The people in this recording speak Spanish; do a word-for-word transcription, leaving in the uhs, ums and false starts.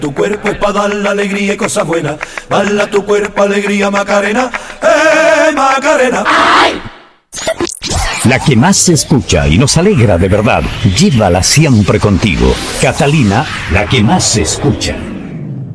Tu cuerpo es para dar la alegría y cosas buenas. Baila tu cuerpo, alegría, Macarena. ¡Eh, Macarena! ¡Ay! La que más se escucha y nos alegra de verdad. Llévala siempre contigo. Catalina, la que más se escucha.